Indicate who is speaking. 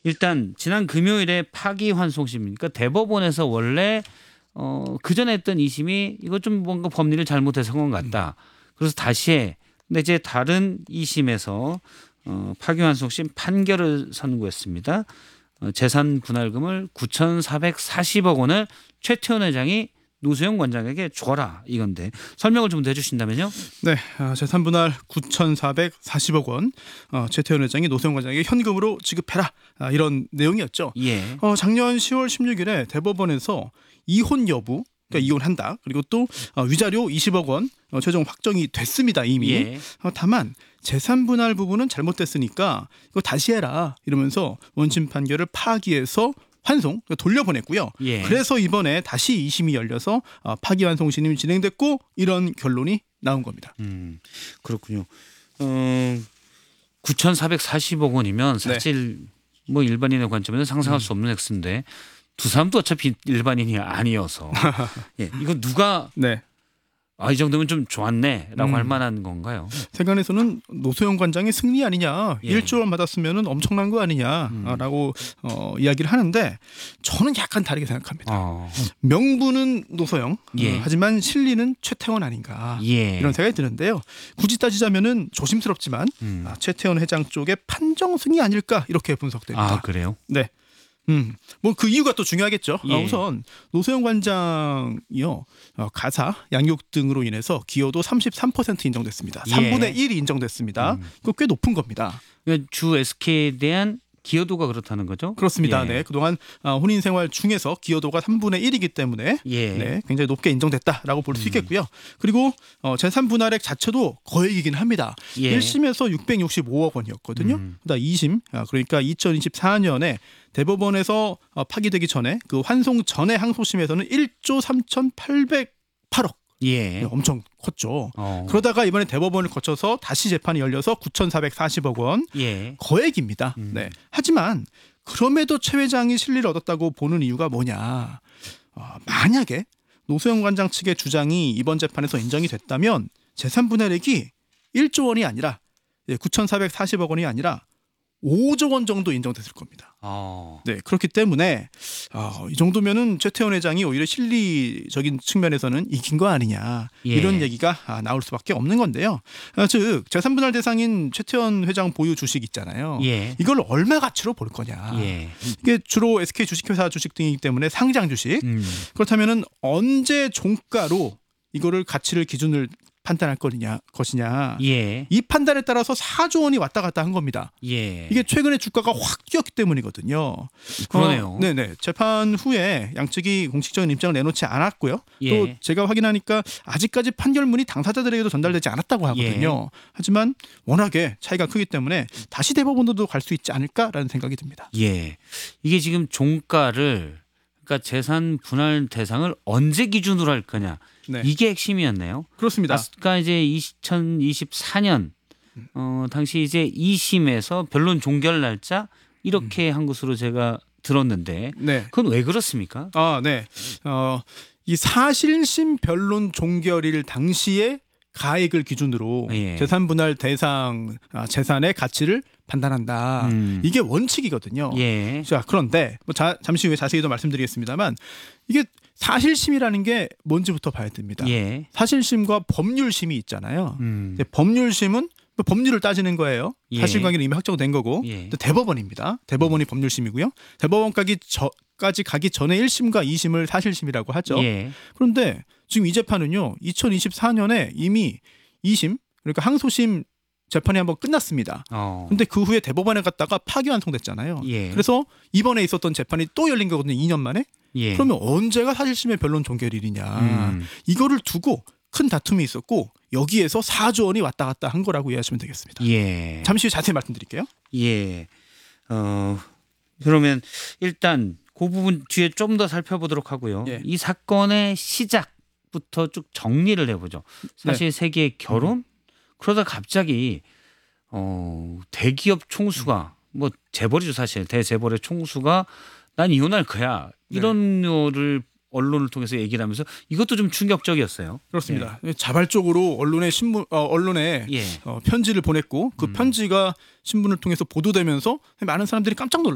Speaker 1: 일단 지난 금요일에 파기환송심, 그러니까 대법원에서 원래 그전에 했던 2심이 이거 좀 뭔가 법리를 잘못해서 한 것 같다. 그래서 다시 해. 근데 이제 다른 2심에서 파기환송심 판결을 선고했습니다. 재산 분할금을 9,440억 원을 최태원 회장이 노소영 관장에게 줘라 이건데 설명을 좀 더 해주신다면요?
Speaker 2: 네, 재산 분할 9,440억 원 최태원 회장이 노소영 관장에게 현금으로 지급해라 이런 내용이었죠.
Speaker 1: 예.
Speaker 2: 작년 10월 16일에 대법원에서 이혼 여부, 그러니까 이혼한다. 그리고 또 위자료 20억 원 최종 확정이 됐습니다 이미.
Speaker 1: 예.
Speaker 2: 다만 재산 분할 부분은 잘못됐으니까 이거 다시 해라 이러면서 원심 판결을 파기해서 환송 돌려보냈고요.
Speaker 1: 예.
Speaker 2: 그래서 이번에 다시 2심이 열려서 파기환송 신임이 진행됐고 이런 결론이 나온 겁니다.
Speaker 1: 그렇군요. 9,440억 원이면 사실 뭐 일반인의 관점에서 상상할 수 없는 액수인데 두 사람도 어차피 일반인이 아니어서 예, 이거 누가
Speaker 2: 네.
Speaker 1: 이 정도면 좀 좋았네라고 할 만한 건가요?
Speaker 2: 세간에서는 노소영 관장의 승리 아니냐,
Speaker 1: 예.
Speaker 2: 1조 원 받았으면 엄청난 거 아니냐라고 이야기를 하는데 저는 약간 다르게 생각합니다. 명분은 노소영,
Speaker 1: 예.
Speaker 2: 하지만 실리는 최태원 아닌가
Speaker 1: 예.
Speaker 2: 이런 생각이 드는데요. 굳이 따지자면은 조심스럽지만 최태원 회장 쪽의 판정승이 아닐까 이렇게 분석됩니다.
Speaker 1: 그래요?
Speaker 2: 네. 뭐 그 이유가 또 중요하겠죠.
Speaker 1: 예.
Speaker 2: 우선 노소영 관장이요 가사, 양육 등으로 인해서 기여도 33% 인정됐습니다.
Speaker 1: 예.
Speaker 2: 3분의 1이 인정됐습니다. 이거 꽤 높은 겁니다.
Speaker 1: 그러니까 주 SK에 대한 기여도가 그렇다는 거죠?
Speaker 2: 그렇습니다.
Speaker 1: 예.
Speaker 2: 네, 그동안 혼인 생활 중에서 기여도가 3분의 1이기 때문에
Speaker 1: 예.
Speaker 2: 네, 굉장히 높게 인정됐다라고 볼 수 있겠고요. 그리고 재산 분할액 자체도 거액이긴 합니다.
Speaker 1: 예.
Speaker 2: 1심에서 665억 원이었거든요. 그다음 2심 그러니까 2024년에 대법원에서 파기되기 전에 그 환송 전에 항소심에서는 1조 3,808억.
Speaker 1: 예.
Speaker 2: 네, 엄청 컸죠. 그러다가 이번에 대법원을 거쳐서 다시 재판이 열려서 9,440억 원
Speaker 1: 예.
Speaker 2: 거액입니다. 네. 하지만 그럼에도 최 회장이 실리를 얻었다고 보는 이유가 뭐냐. 만약에 노소영 관장 측의 주장이 이번 재판에서 인정이 됐다면 재산 분할액이 1조 원이 아니라 9,440억 원이 아니라 5조 원 정도 인정됐을 겁니다. 네, 그렇기 때문에 이 정도면은 최태원 회장이 오히려 실리적인 측면에서는 이긴 거 아니냐 이런 얘기가 나올 수밖에 없는 건데요. 즉 재산분할 대상인 최태원 회장 보유 주식 있잖아요.
Speaker 1: 예.
Speaker 2: 이걸 얼마 가치로 볼 거냐.
Speaker 1: 예.
Speaker 2: 이게 주로 SK 주식회사 주식 등이기 때문에 상장 주식. 그렇다면은 언제 종가로 이거를 가치를 기준을 판단할 것이냐.
Speaker 1: 예.
Speaker 2: 이 판단에 따라서 4조 원이 왔다 갔다 한 겁니다.
Speaker 1: 예.
Speaker 2: 이게 최근에 주가가 확 뛰었기 때문이거든요.
Speaker 1: 그러네요.
Speaker 2: 네네. 재판 후에 양측이 공식적인 입장을 내놓지 않았고요.
Speaker 1: 예.
Speaker 2: 또 제가 확인하니까 아직까지 판결문이 당사자들에게도 전달되지 않았다고 하거든요. 하지만 워낙에 차이가 크기 때문에 다시 대법원으로도 갈 수 있지 않을까라는 생각이 듭니다.
Speaker 1: 예. 이게 지금 종가를 그러니까 재산 분할 대상을 언제 기준으로 할 거냐.
Speaker 2: 네.
Speaker 1: 이게 핵심이었네요.
Speaker 2: 그렇습니다.
Speaker 1: 아까 이제 2024년 당시 이제 2심에서 변론 종결 날짜 이렇게 한 것으로 제가 들었는데
Speaker 2: 네.
Speaker 1: 그건 왜 그렇습니까?
Speaker 2: 네. 이 사실심 변론 종결일 당시에 가액을 기준으로
Speaker 1: 예.
Speaker 2: 재산 분할 대상 재산의 가치를 판단한다. 이게 원칙이거든요.
Speaker 1: 예.
Speaker 2: 자, 그런데 잠시 후에 자세히 더 말씀드리겠습니다만 이게 사실심이라는 게 뭔지부터 봐야 됩니다.
Speaker 1: 예.
Speaker 2: 사실심과 법률심이 있잖아요. 법률심은 법률을 따지는 거예요.
Speaker 1: 예.
Speaker 2: 사실관계는 이미 확정된 거고
Speaker 1: 예.
Speaker 2: 또 대법원입니다. 대법원이 법률심이고요. 대법원까지 가기 전에 1심과 2심을 사실심이라고 하죠.
Speaker 1: 예.
Speaker 2: 그런데 지금 이 재판은요. 2024년에 이미 2심 그러니까 항소심 재판이 한번 끝났습니다. 그런데 그 후에 대법원에 갔다가 파기환송됐잖아요.
Speaker 1: 예.
Speaker 2: 그래서 이번에 있었던 재판이 또 열린 거거든요. 2년 만에.
Speaker 1: 예.
Speaker 2: 그러면 언제가 사실심의 변론 종결일이냐. 이거를 두고 큰 다툼이 있었고 여기에서 4조 원이 왔다 갔다 한 거라고 이해하시면 되겠습니다.
Speaker 1: 예.
Speaker 2: 잠시 후에 자세히 말씀드릴게요.
Speaker 1: 예. 그러면 일단 그 부분 뒤에 좀 더 살펴보도록 하고요.
Speaker 2: 예.
Speaker 1: 이 사건의 시작부터 쭉 정리를 해보죠. 사실 세계의 결혼 그러다 갑자기 대기업 총수가 뭐 재벌이죠 사실 대재벌의 총수가 난 이혼할 거야 이런 거를 언론을 통해서 얘기를 하면서 이것도 좀 충격적이었어요.
Speaker 2: 그렇습니다. 자발적으로 언론에 편지를 보냈고 그 편지가 신문을 통해서 보도되면서 많은 사람들이 깜짝 놀랐어요.